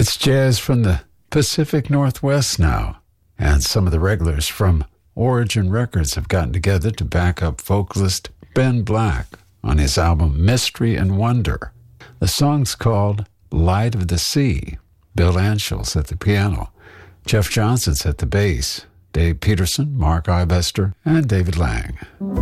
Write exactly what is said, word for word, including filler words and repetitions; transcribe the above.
It's jazz from the Pacific Northwest now, and some of the regulars from Origin Records have gotten together to back up vocalist Ben Black on his album Mystery and Wonder. The song's called Light of the Sea. Bill Anschel's at the piano. Jeff Johnson's at the bass. Dave Peterson, Mark Ivester, and David Lang.